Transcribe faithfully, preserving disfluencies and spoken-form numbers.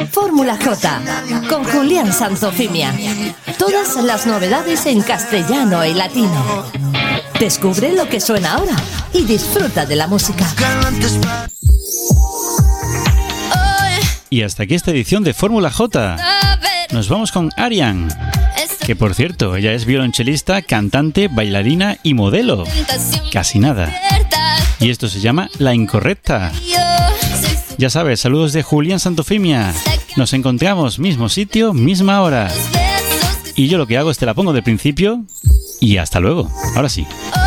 Fórmula J, con Julián Santofimia. Todas las novedades en castellano y latino. Descubre lo que suena ahora y disfruta de la música. Y hasta aquí esta edición de Fórmula J. Nos vamos con Arian, que por cierto, ella es violonchelista, cantante, bailarina y modelo. Casi nada. Y esto se llama La Incorrecta. Ya sabes, saludos de Julián Santofimia. Nos encontramos mismo sitio, misma hora. Y yo lo que hago es te la pongo de principio y hasta luego. Ahora sí.